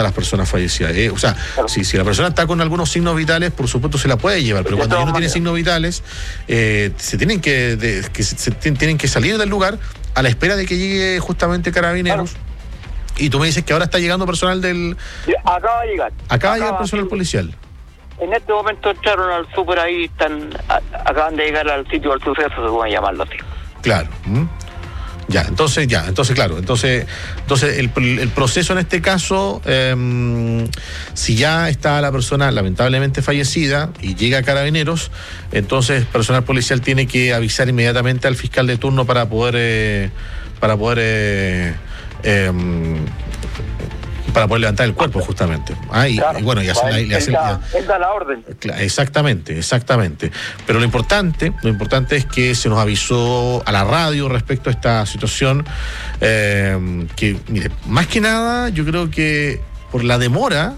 transporta a las personas fallecidas. O sea, si la persona está con algunos signos vitales, por supuesto se la puede llevar, pero cuando ya no tiene signos vitales, se tienen tienen que salir del lugar a la espera de que llegue justamente Carabineros. Claro. Y tú me dices que ahora está llegando personal del... Acaba de llegar. Acaba de llegar personal policial. En este momento entraron al súper, ahí acaban de llegar al sitio del suceso, se puede llamarlo así. Claro. Entonces claro, entonces el proceso en este caso, si ya está la persona lamentablemente fallecida y llega a Carabineros, entonces personal policial tiene que avisar inmediatamente al fiscal de turno para poder levantar el cuerpo, justamente. Claro, y bueno, y hacer él da la orden. Exactamente. Pero lo importante es que se nos avisó a la radio respecto a esta situación, que, mire, más que nada, yo creo que por la demora,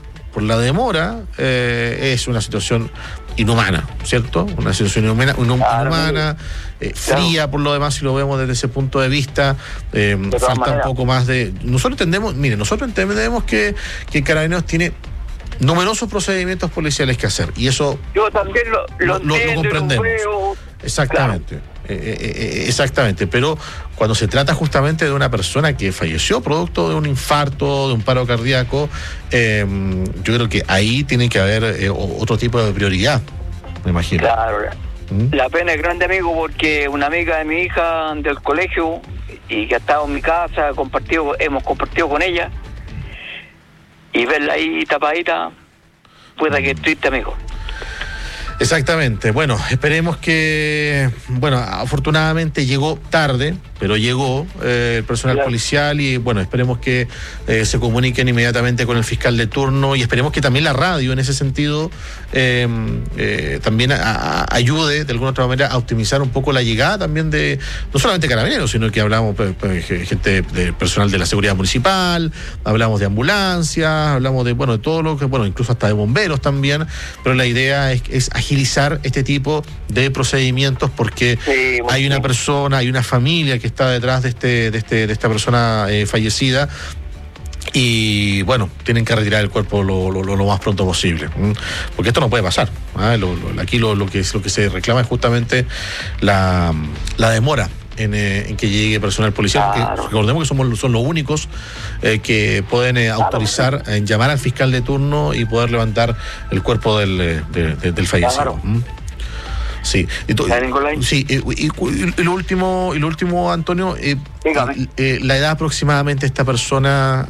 es una situación inhumana, ¿cierto? Una situación inhumana, fría por lo demás, si lo vemos desde ese punto de vista. Falta un poco más de... Nosotros entendemos que Carabineros tiene numerosos procedimientos policiales que hacer, y eso yo también lo comprendemos. Exactamente. Claro. Exactamente, pero cuando se trata justamente de una persona que falleció producto de un infarto, de un paro cardíaco, yo creo que ahí tiene que haber otro tipo de prioridad, me imagino. Claro. La pena es grande, amigo, porque una amiga de mi hija del colegio y que ha estado en mi casa, hemos compartido con ella, y verla ahí tapadita, pueda que es triste, amigo. Exactamente. Bueno, esperemos que... Bueno, afortunadamente llegó tarde, pero llegó el personal policial, y bueno, esperemos que se comuniquen inmediatamente con el fiscal de turno, y esperemos que también la radio en ese sentido también ayude de alguna otra manera a optimizar un poco la llegada también de, no solamente Carabineros, sino que hablamos gente de personal de la seguridad municipal, hablamos de ambulancias, hablamos de todo lo que, incluso hasta de bomberos también, pero la idea es agilizar este tipo de procedimientos, porque hay una persona, hay una familia que está detrás de esta persona fallecida, y bueno, tienen que retirar el cuerpo lo más pronto posible, porque esto no puede pasar. Aquí lo que se reclama es justamente la demora en que llegue personal policial, porque recordemos que son los únicos que pueden autorizar en llamar al fiscal de turno y poder levantar el cuerpo del fallecido. Sí. Y lo último, Antonio, la edad aproximadamente de esta persona...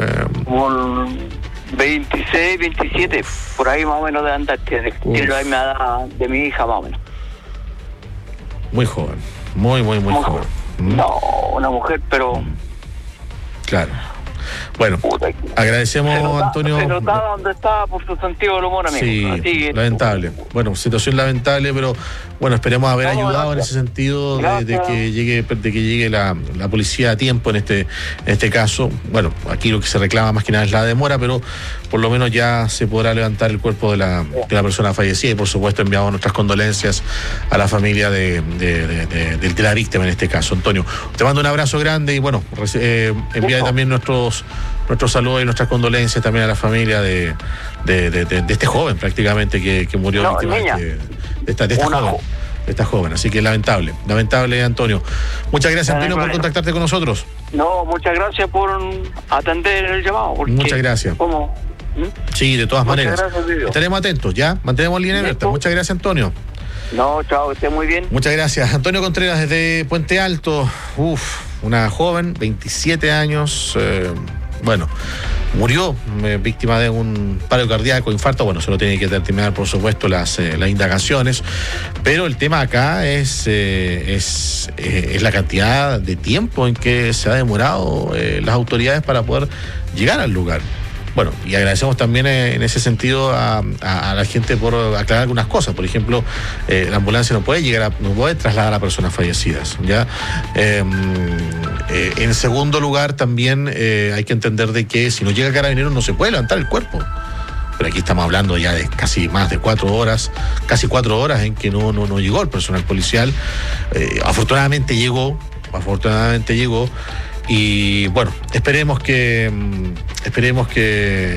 26, 27, por ahí más o menos de andar, tiene la misma edad de mi hija, más o menos. Muy joven, muy joven. No, una mujer, pero... Claro. Bueno, agradecemos, Antonio. Se notaba donde estaba por su sentido del humor, amigo. Sí, así, lamentable. Bueno, situación lamentable, pero bueno, esperemos haber ayudado en ese sentido de que llegue la policía a tiempo en este caso. Bueno, aquí lo que se reclama más que nada es la demora, pero por lo menos ya se podrá levantar el cuerpo de la persona fallecida, y por supuesto enviamos nuestras condolencias a la familia de la víctima en este caso. Antonio, te mando un abrazo grande, y bueno, envía también nuestros saludos y nuestras condolencias también a la familia de este joven prácticamente que murió víctima de esta joven. Así que lamentable, Antonio. Muchas gracias, Antonio, por contactarte con nosotros. No, muchas gracias por atender el llamado. Muchas gracias. ¿Cómo? Sí, de todas maneras. Estaremos atentos, ¿ya? Mantenemos línea abierta. Muchas gracias, Antonio. No, chao, que esté muy bien. Muchas gracias. Antonio Contreras desde Puente Alto. Una joven, 27 años, murió víctima de un paro cardíaco, infarto. Bueno, se lo tiene que determinar, por supuesto, las indagaciones, pero el tema acá es la cantidad de tiempo en que se ha demorado las autoridades para poder llegar al lugar. Bueno, y agradecemos también en ese sentido a la gente por aclarar algunas cosas. Por ejemplo, la ambulancia no puede trasladar a personas fallecidas, ¿ya? En segundo lugar, también hay que entender de que si no llega Carabineros no se puede levantar el cuerpo. Pero aquí estamos hablando ya de casi más de 4 horas, casi 4 horas en que no llegó el personal policial. Afortunadamente llegó. Y bueno, esperemos que